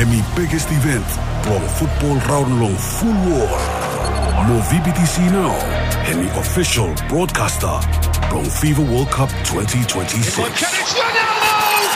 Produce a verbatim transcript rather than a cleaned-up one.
hemi biggest event, blong football round long full war. Mo V B T C now, hemi official broadcaster, blong FIFA World Cup twenty twenty-six.